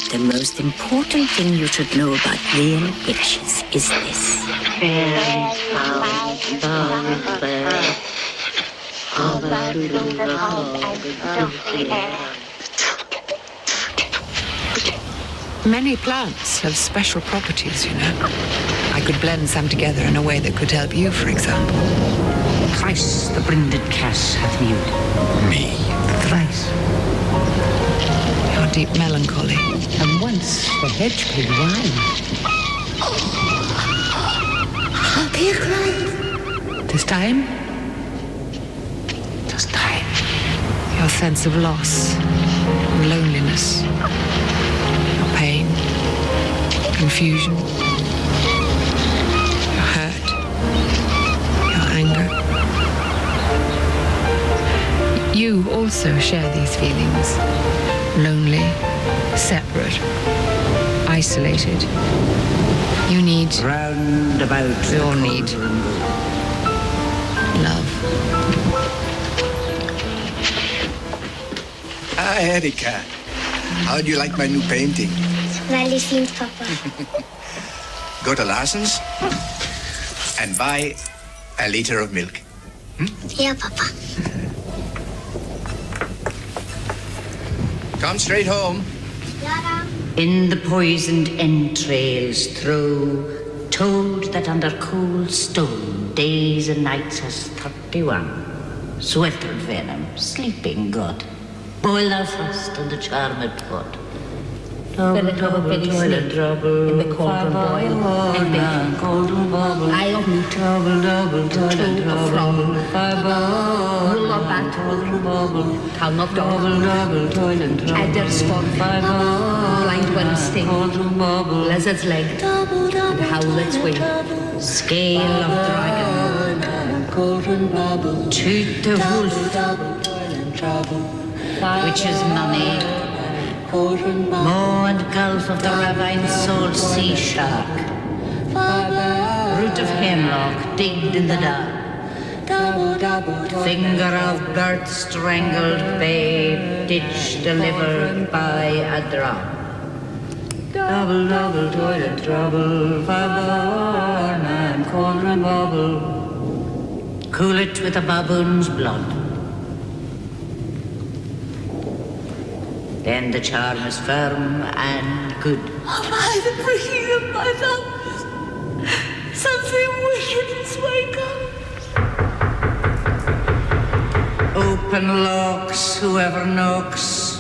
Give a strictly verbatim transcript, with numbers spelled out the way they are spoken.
The most important thing you should know about real witches is this. Fairies found stars there, hover through the fog of the air. Many plants have special properties, you know. I could blend some together in a way that could help you, for example. Thrice the brinded cass hath mewed. Me? Thrice. Your deep melancholy. And once the hedge pig whined. I'll be a crying. This time? Just time. Your sense of loss, and loneliness, your pain, confusion, your hurt, your anger. You also share these feelings. Lonely, separate, isolated. You need... Round about. We all need love. Ah, Erika. How do you like my new painting? Very fint, Papa. Go to Larsens and buy a liter of milk. Hmm? Yeah, Papa. Come straight home. In the poisoned entrails throw, told that under cold stone days and nights has thirty-one. Sweltered venom, sleeping god. Boil thou first in the charmed pot. Double, double, toilet trouble. In the cauldron boil and bake. Cauldron bubble. I of meat. Double, double, toilet trouble. Fireball. Wool or bat. Cauldron bubble. Town of dog. Double, double, toilet trouble. Adder's spot. Fireball. Blind worm sting. Cauldron bubble. Lizard's leg. Double, double, and howlet's wing. Scale of dragon. Cauldron bubble. Toot the wolf. Double, toilet trouble. Witch's mummy. Mow and gulf of the ravine soul sea shark. Root of hemlock digged in the dark. Finger of bird strangled babe, ditch delivered by a drop. Double, double, toilet trouble. Fireball and cauldron bubble. Cool it with a baboon's blood. Then the charm is firm and good. Oh, by the breaking of my thumbs, something wicked has wake up. Open locks, whoever knocks,